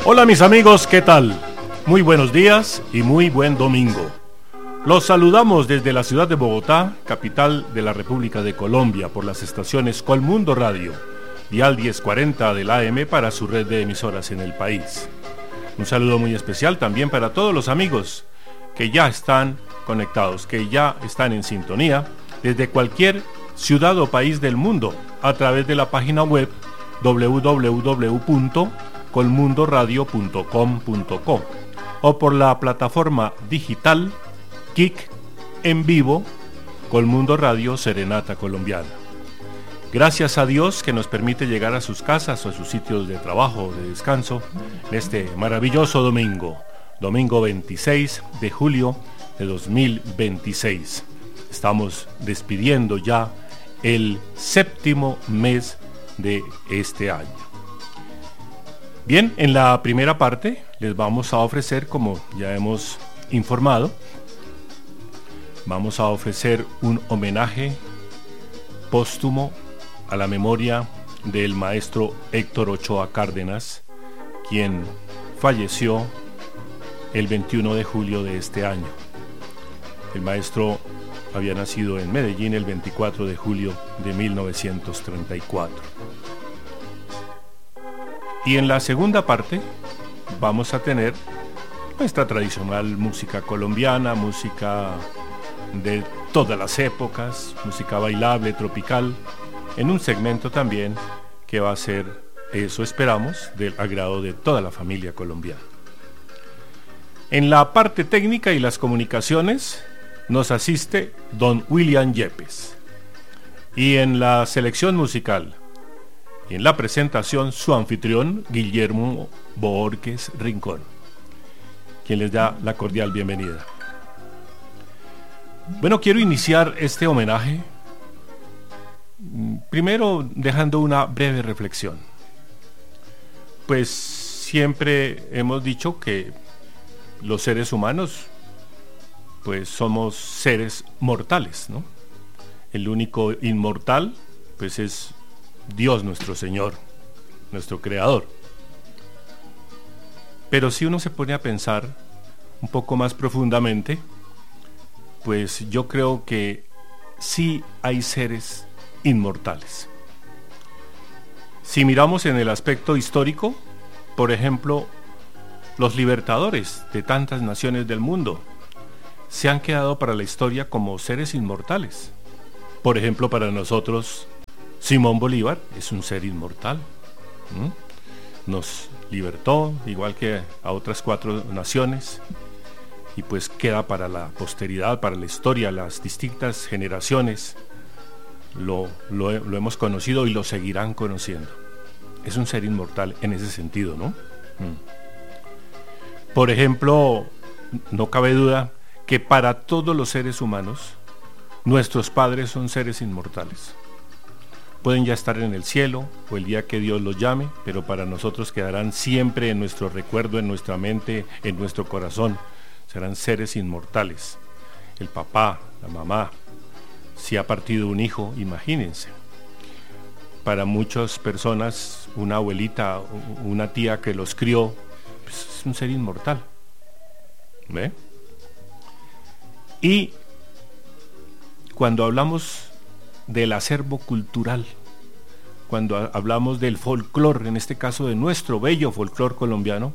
Hola mis amigos, ¿qué tal? Muy buenos días y muy buen domingo. Los saludamos desde la ciudad de Bogotá, capital de la República de Colombia, por las estaciones Colmundo Radio, dial 1040 del AM para su red de emisoras en el país. Un saludo muy especial también para todos los amigos que ya están conectados, que ya están en sintonía desde cualquier ciudad o país del mundo a través de la página web www.colmundoradio.com.co o por la plataforma digital Kik en vivo Colmundo Radio Serenata Colombiana. Gracias a Dios que nos permite llegar a sus casas o a sus sitios de trabajo o de descanso en este maravilloso domingo 26 de julio de 2026. Estamos despidiendo ya el séptimo mes de este año. Bien, en la primera parte les vamos a ofrecer, como ya hemos informado, vamos a ofrecer un homenaje póstumo a la memoria del maestro Héctor Ochoa Cárdenas, quien falleció el 21 de julio de este año. El maestro había nacido en Medellín el 24 de julio de 1934. Y en la segunda parte vamos a tener nuestra tradicional música colombiana, música de todas las épocas, música bailable, tropical, en un segmento también que va a ser, eso esperamos, del agrado de toda la familia colombiana. En la parte técnica y las comunicaciones nos asiste don William Yepes. Y en la selección musical y en la presentación su anfitrión Guillermo Boorques Rincón, quien les da la cordial bienvenida. Bueno, quiero iniciar este homenaje primero dejando una breve reflexión. Pues siempre hemos dicho que los seres humanos pues somos seres mortales, ¿no? El único inmortal pues es Dios nuestro Señor, nuestro Creador. Pero si uno se pone a pensar un poco más profundamente, pues yo creo que sí hay seres inmortales. Si miramos en el aspecto histórico, por ejemplo, los libertadores de tantas naciones del mundo se han quedado para la historia como seres inmortales. Por ejemplo, para nosotros, Simón Bolívar es un ser inmortal. Nos libertó, igual que a otras 4 naciones, y pues queda para la posteridad, para la historia, las distintas generaciones lo hemos conocido y lo seguirán conociendo. Es un ser inmortal en ese sentido, ¿no? Por ejemplo, no cabe duda que para todos los seres humanos, nuestros padres son seres inmortales. Pueden ya estar en el cielo o el día que Dios los llame, pero para nosotros quedarán siempre en nuestro recuerdo, en nuestra mente, en nuestro corazón. Serán seres inmortales. El papá, la mamá, si ha partido un hijo, imagínense. Para muchas personas, una abuelita, una tía que los crió, pues es un ser inmortal. ¿Ve? Y cuando hablamos del acervo cultural, cuando hablamos del folclore, en este caso de nuestro bello folclore colombiano,